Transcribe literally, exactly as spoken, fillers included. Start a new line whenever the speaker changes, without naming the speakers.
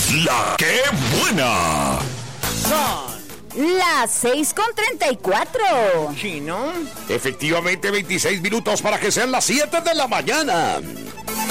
La que buena.
Son las seis con treinta y cuatro.
¿Chino?
Efectivamente, veintiséis minutos para que sean las siete de la mañana.